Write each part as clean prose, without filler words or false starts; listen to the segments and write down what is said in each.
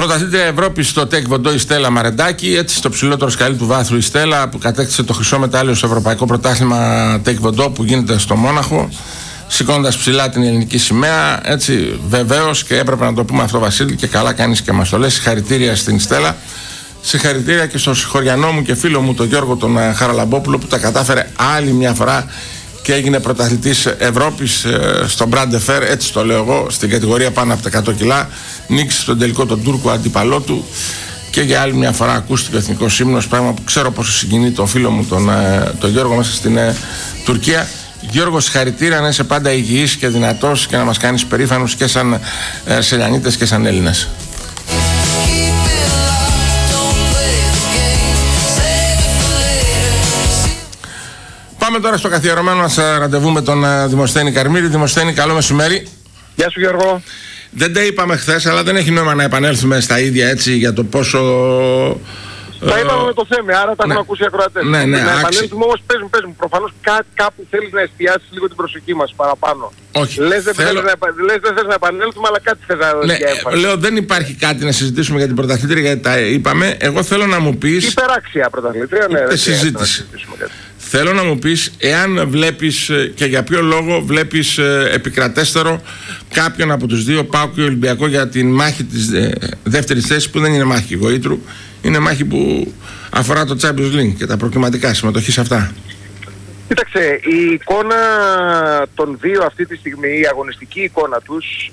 Πρωταθλήτρια Ευρώπη στο τέκβοντο η Στέλλα Μαρεντάκη. Έτσι, στο ψηλότερο σκαλί του βάθρου η Στέλλα που κατέκτησε το χρυσό μετάλλιο στο Ευρωπαϊκό Πρωτάθλημα τέκβοντο που γίνεται στο Μόναχο, σηκώνοντας ψηλά την ελληνική σημαία. Έτσι, βεβαίως, και έπρεπε να το πούμε αυτό, Βασίλη, και καλά κάνεις και μας το λες. Συγχαρητήρια στην Στέλλα. Συγχαρητήρια και στον συγχωριανό μου και φίλο μου τον Γιώργο τον Χαραλαμπόπουλο που τα κατάφερε άλλη μια φορά και έγινε πρωταθλητής Ευρώπης στο Brand de Fer, έτσι το λέω εγώ, στην κατηγορία πάνω από τα 100 κιλά. Νίκησε στον τελικό τον Τούρκο αντίπαλό του και για άλλη μια φορά ακούστηκε ο εθνικός ύμνος, πράγμα που ξέρω πόσο συγκινεί τον φίλο μου τον Γιώργο μέσα στην Τουρκία. Γιώργο, συγχαρητήρια, να είσαι πάντα υγιής και δυνατός και να μας κάνεις περήφανους και σαν Σελιανίτες και σαν Έλληνες. Πάμε τώρα στο καθιερωμένο μας ραντεβού με τον Δημοσθένη Καρμύρη. Δημοσθένη, καλό μεσημέρι. Γεια σου, Γιώργο. Δεν τα είπαμε χθες, αλλά δεν έχει νόημα να επανέλθουμε στα ίδια, έτσι, για το πόσο... Τα είπαμε με το θέμα, άρα τα έχουν ακούσει οι ακροατές. Ναι, να επανέλθουμε όμως, πες μου. Προφανώς κάπου θέλεις να εστιάσεις λίγο την προσοχή μας παραπάνω. Όχι. Λες δεν θες να επανέλθουμε, αλλά κάτι θες να δώσεις για έμφαση. Λέω δεν υπάρχει κάτι να συζητήσουμε για την πρωταθλήτρια, γιατί τα είπαμε. Εγώ θέλω να μου πεις... Υπεράξια πρωταθλήτρια, ναι. Συζήτηση. Θέλω να μου πεις εάν βλέπεις και για ποιο λόγο βλέπεις επικρατέστερο κάποιον από τους δύο, ΠΑΟΚ και Ολυμπιακό, για την μάχη της δεύτερης θέσης, που δεν είναι μάχη γοήτρου, είναι μάχη που αφορά το Champions League και τα προκριματικά, συμμετοχή σε αυτά. Κοίταξε, η εικόνα των δύο αυτή τη στιγμή, η αγωνιστική εικόνα τους,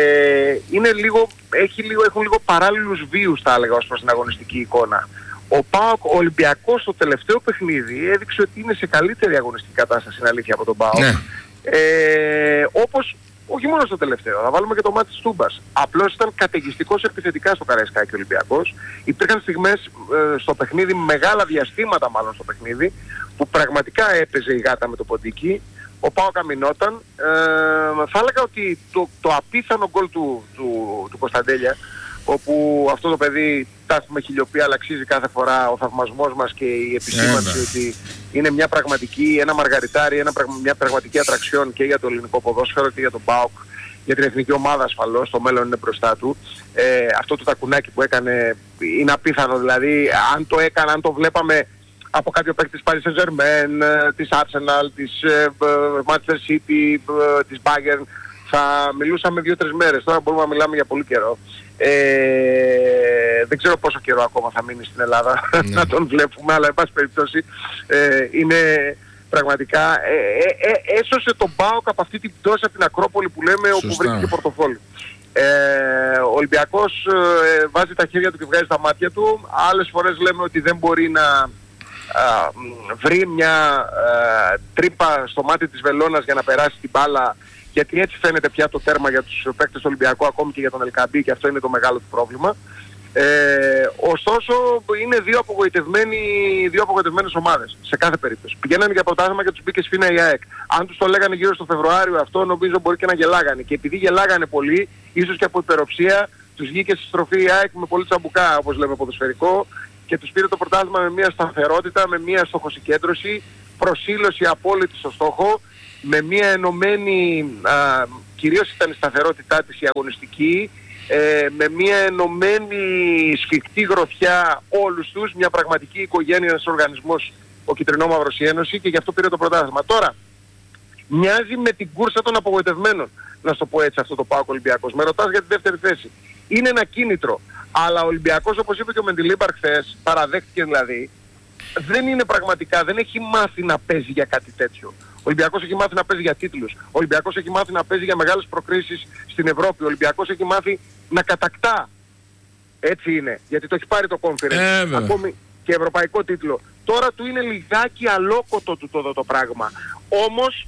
έχουν λίγο παράλληλους βίους, θα έλεγα, ως προς την αγωνιστική εικόνα. Ο ΠΑΟΚ, ο Ολυμπιακός, στο τελευταίο παιχνίδι έδειξε ότι είναι σε καλύτερη αγωνιστική κατάσταση, είναι αλήθεια, από τον ΠΑΟΚ. Ναι. Όπως, όχι μόνο στο τελευταίο, θα βάλουμε και το μάτι της Τούμπας. Απλώς ήταν καταιγιστικός επιθετικά στο Καραϊσκάκι ο Ολυμπιακός. Υπήρχαν στιγμές στο παιχνίδι, μεγάλα διαστήματα μάλλον στο παιχνίδι, που πραγματικά έπαιζε η γάτα με το ποντίκι. Ο ΠΑΟΚ αμυνόταν. Θα έλεγα ότι το απίθανο γκολ του Κωνσταντέλια, όπου αυτό το παιδί τα έχουμε χιλιοπεί, αλλά αξίζει κάθε φορά ο θαυμασμός μας και η επισήμανση ότι είναι μια πραγματική, ένα μαργαριτάρι, μια πραγματική ατραξιόν και για το ελληνικό ποδόσφαιρο και για τον ΠΑΟΚ, για την εθνική ομάδα ασφαλώς, το μέλλον είναι μπροστά του. Αυτό το τακουνάκι που έκανε είναι απίθανο, δηλαδή αν το βλέπαμε από κάποιο παίκτη της Paris Saint-Germain, της Arsenal, της Manchester City, της Bayern, θα μιλούσαμε 2-3 μέρες. Τώρα μπορούμε να μιλάμε για πολύ καιρό. Δεν ξέρω πόσο καιρό ακόμα θα μείνει στην Ελλάδα να τον βλέπουμε, αλλά εν πάση περιπτώσει είναι πραγματικά έσωσε τον ΠΑΟΚ από αυτή την πτώση από την Ακρόπολη που λέμε, όπου βρήκε πορτοφόλι. Ο Ολυμπιακός βάζει τα χέρια του και βγάζει τα μάτια του. Άλλες φορές λέμε ότι δεν μπορεί να βρει μια τρύπα στο μάτι της βελόνας για να περάσει την μπάλα, γιατί έτσι φαίνεται πια το τέρμα για τους παίκτες του Ολυμπιακού, ακόμη και για τον Ελκαμπή, και αυτό είναι το μεγάλο του πρόβλημα. Ωστόσο είναι δύο απογοητευμένες ομάδες σε κάθε περίπτωση. Πηγαίνανε για πρωτάθλημα και τους μπήκε σφήνα η ΑΕΚ. Αν τους το λέγανε γύρω στο Φεβρουάριο αυτό, νομίζω μπορεί και να γελάγανε. Και επειδή γελάγανε πολύ, ίσως και από υπεροψία, τους βγήκε στη στροφή η ΑΕΚ με πολύ τσαμπουκά, όπως λέμε ποδοσφαιρικό, και τους πήρε το πρωτάθλημα με μια σταθερότητα, με μια στοχοσυκέντρωση, προσήλωση απόλυτη στο στόχο, με μια ενωμένη, κυρίως ήταν η σταθερότητά της η αγωνιστική, με μια ενωμένη σφιχτή γροθιά όλους τους, μια πραγματική οικογένεια, ένας οργανισμός, ο Κιτρινόμαυρος η Ένωση, και γι' αυτό πήρε το πρωτάθλημα. Τώρα, μοιάζει με την κούρσα των απογοητευμένων, να σου το πω έτσι, αυτό το ΠΑΟΚ Ολυμπιακός. Με ρωτάς για τη δεύτερη θέση. Είναι ένα κίνητρο, αλλά ο Ολυμπιακός, όπως είπε και ο Μεντιλίμπαρ χθες, παραδέχτηκε δηλαδή, δεν είναι πραγματικά, δεν έχει μάθει να παίζει για κάτι τέτοιο. Ο Ολυμπιακός έχει μάθει να παίζει για τίτλους. Ο Ολυμπιακός έχει μάθει να παίζει για μεγάλες προκρίσεις στην Ευρώπη. Ο Ολυμπιακός έχει μάθει να κατακτά. Έτσι είναι. Γιατί το έχει πάρει το Conference. Ακόμη και ευρωπαϊκό τίτλο. Τώρα του είναι λιγάκι αλόκοτο το πράγμα. Όμως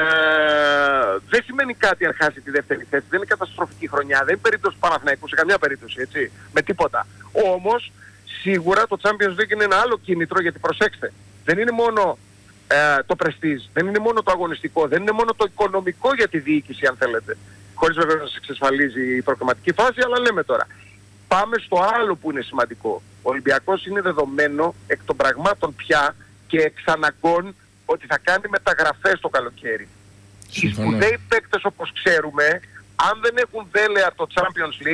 δεν σημαίνει κάτι αν χάσει τη δεύτερη θέση. Δεν είναι καταστροφική χρονιά. Δεν είναι περίπτωση του Παναθηναϊκού σε καμιά περίπτωση. Έτσι. Με τίποτα. Όμως σίγουρα το Champions League είναι ένα άλλο κίνητρο, γιατί προσέξτε. Δεν είναι μόνο το πρεστίζ, δεν είναι μόνο το αγωνιστικό, δεν είναι μόνο το οικονομικό για τη διοίκηση, αν θέλετε. Χωρίς βέβαια να σας εξασφαλίζει η προκριματική φάση, αλλά λέμε τώρα. Πάμε στο άλλο που είναι σημαντικό. Ο Ολυμπιακός είναι δεδομένο εκ των πραγμάτων πια και εξ αναγκών ότι θα κάνει μεταγραφές το καλοκαίρι. Οι σπουδαίοι παίκτες, όπως ξέρουμε, αν δεν έχουν δέλεα το Champions League,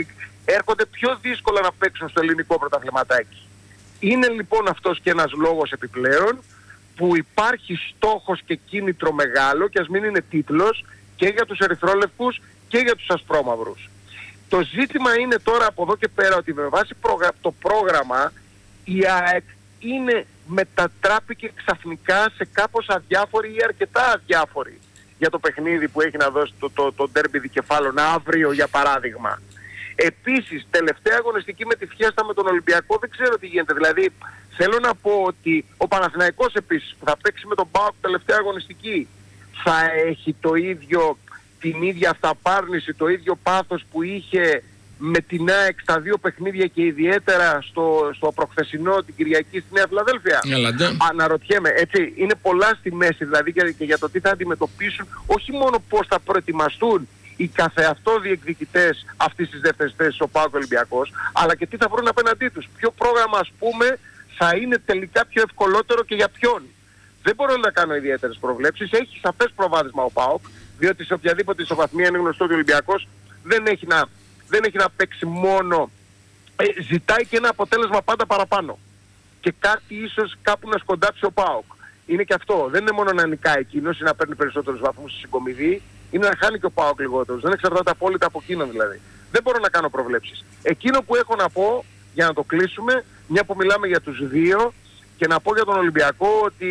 έρχονται πιο δύσκολα να παίξουν στο ελληνικό πρωταθληματάκι. Είναι λοιπόν αυτός και ένας λόγος επιπλέον που υπάρχει στόχος και κίνητρο μεγάλο, και ας μην είναι τίτλος, και για τους ερυθρόλευκους και για τους ασπρόμαυρους. Το ζήτημα είναι τώρα από εδώ και πέρα ότι με βάση το πρόγραμμα η ΑΕΚ μετατράπηκε ξαφνικά σε κάπως αδιάφορη ή αρκετά αδιάφορη για το παιχνίδι που έχει να δώσει το ντέρμπι δικεφάλων αύριο, για παράδειγμα. Επίσης, τελευταία αγωνιστική με τη Φιέστα με τον Ολυμπιακό, δεν ξέρω τι γίνεται. Δηλαδή, θέλω να πω ότι ο Παναθηναϊκός επίσης, που θα παίξει με τον ΠΑΟΚ τελευταία αγωνιστική, θα έχει την ίδια αυταπάρνηση, το ίδιο πάθος που είχε με την ΑΕΚ στα 2 παιχνίδια και ιδιαίτερα στο προχθεσινό την Κυριακή στη Νέα Φιλαδέλφια. Αναρωτιέμαι, έτσι, είναι πολλά στη μέση δηλαδή και για το τι θα αντιμετωπίσουν, όχι μόνο πώς θα προετοιμαστούν οι καθεαυτό διεκδικητές αυτής της δεύτερης θέσης, ο ΠΑΟΚ Ολυμπιακός, αλλά και τι θα βρουν απέναντί τους. Ποιο πρόγραμμα, ας πούμε, θα είναι τελικά πιο ευκολότερο και για ποιον. Δεν μπορώ να κάνω ιδιαίτερες προβλέψεις. Έχει σαφές προβάδισμα ο ΠΑΟΚ, διότι σε οποιαδήποτε ισοβαθμία είναι γνωστό ότι ο Ολυμπιακός δεν έχει να παίξει μόνο, ζητάει και ένα αποτέλεσμα πάντα παραπάνω. Και κάτι ίσως κάπου να σκοντάψει ο ΠΑΟΚ. Είναι και αυτό. Δεν είναι μόνο να νικάει εκείνος ή να παίρνει περισσότερους βαθμούς στη συγκομιδή, είναι να χάνει και ο ΠΑΟΚ λιγότερους. Δεν εξαρτάται απόλυτα από εκείνον δηλαδή. Δεν μπορώ να κάνω προβλέψεις. Εκείνο που έχω να πω, για να το κλείσουμε, μια που μιλάμε για τους δύο, και να πω για τον Ολυμπιακό ότι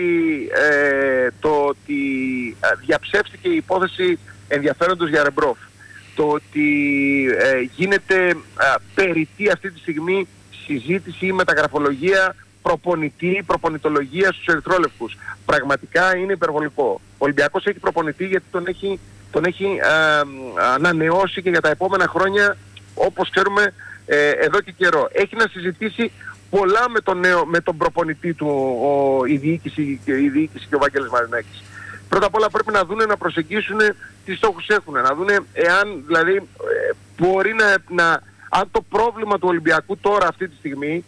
διαψεύστηκε η υπόθεση ενδιαφέροντος για Ρεμπρόφ. Το ότι γίνεται περιττή αυτή τη στιγμή συζήτηση ή μεταγραφολογία προπονητολογία στους ερυθρόλευκους. Πραγματικά είναι υπερβολικό. Ο Ολυμπιακός έχει προπονητή γιατί τον έχει ανανεώσει και για τα επόμενα χρόνια, όπως ξέρουμε, εδώ και καιρό. Έχει να συζητήσει πολλά με τον προπονητή του η διοίκηση και ο Βαγγέλης Μαρινάκης. Πρώτα απ' όλα πρέπει να δούνε, να προσεγγίσουν τι στόχους έχουν. Να δούνε εάν δηλαδή μπορεί αν το πρόβλημα του Ολυμπιακού τώρα αυτή τη στιγμή,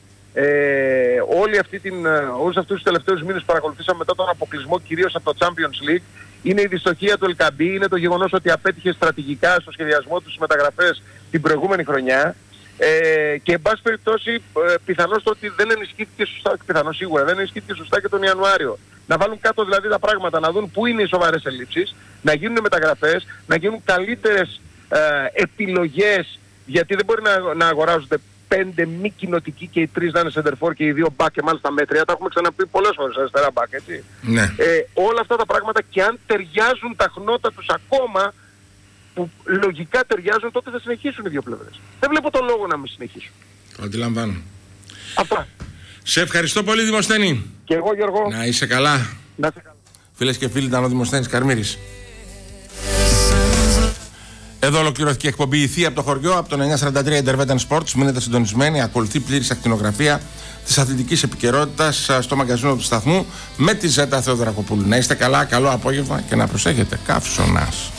όλους αυτούς τους τελευταίους μήνες που παρακολουθήσαμε μετά τον αποκλεισμό κυρίως από το Champions League, είναι η δυστοχία του Ελκαμπή, είναι το γεγονός ότι απέτυχε στρατηγικά στο σχεδιασμό του στις μεταγραφές την προηγούμενη χρονιά, και εν πάση περιπτώσει πιθανώς το ότι δεν ενισχύθηκε σωστά, πιθανώς σίγουρα δεν ενισχύθηκε σωστά και τον Ιανουάριο. Να βάλουν κάτω δηλαδή τα πράγματα, να δουν πού είναι οι σοβαρές ελλείψεις, να γίνουν μεταγραφές, να γίνουν καλύτερες επιλογές, γιατί δεν μπορεί να αγοράζονται 5 μη κοινοτικοί και οι 3 να είναι σεντερφόρ και οι 2 μπακ, και μάλιστα μέτρια. Τα έχουμε ξαναπεί πολλές φορές, αριστερά μπακ, έτσι. Ναι. Όλα αυτά τα πράγματα, και αν ταιριάζουν τα χνότα τους ακόμα, που λογικά ταιριάζουν, τότε θα συνεχίσουν οι δύο πλευρές. Δεν βλέπω τον λόγο να μην συνεχίσουν. Το αντιλαμβάνω. Αυτά. Σε ευχαριστώ πολύ, Δημοσθένη. Και εγώ, Γιώργο. Να είσαι καλά. Να είσαι καλά. Φίλες και φίλοι, ήταν ο Δημοσθένης Καρμύρης. Εδώ ολοκληρώθηκε η εκπομπή «Η Θεία από το χωριό» από τον 943 Intervention Sports. Μείνετε συντονισμένοι. Ακολουθεί πλήρης ακτινογραφία της αθλητικής επικαιρότητας στο μαγκαζίνο του σταθμού με τη Ζέτα Θεοδωρακοπούλου. Να είστε καλά, καλό απόγευμα και να προσέχετε. Καύσωνας.